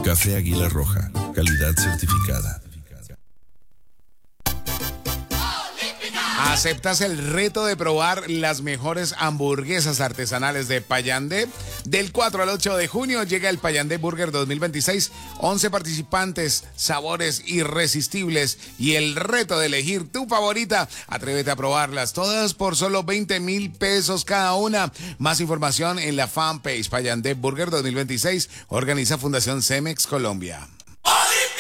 Café Águila Roja, calidad certificada. ¿Aceptas el reto de probar las mejores hamburguesas artesanales de Payandé? Del 4 al 8 de junio llega el Payandé Burger 2026. 11 participantes, sabores irresistibles y el reto de elegir tu favorita. Atrévete a probarlas todas por solo 20,000 pesos cada una. Más información en la fanpage Payandé Burger 2026. Organiza Fundación Cemex Colombia.